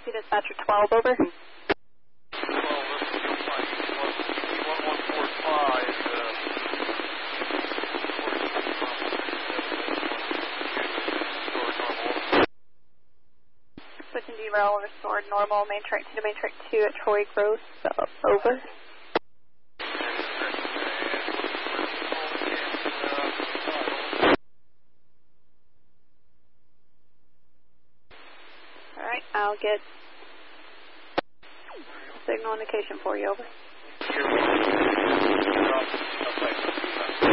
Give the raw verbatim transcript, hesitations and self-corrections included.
to dispatcher twelve, over. Well, this is your flight. one one four five, uh, Switching derail, restored normal, main track two to main track two at Troy Gross, so, over. Alright, I'll get signal indication for you, over.